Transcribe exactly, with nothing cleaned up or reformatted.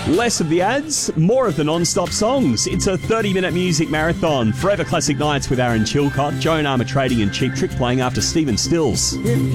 Less of the ads, more of the non-stop songs. It's a thirty-minute music marathon. Forever Classic Nights with Aaron Chilcott, Joan Armour Trading and Cheap Trick playing after Stephen Stills.